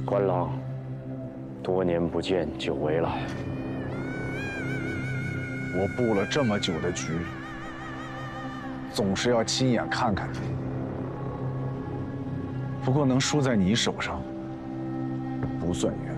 关郎，多年不见，久违了。 我布了这么久的局，总是要亲眼看看的。不过能输在你手上，不算冤。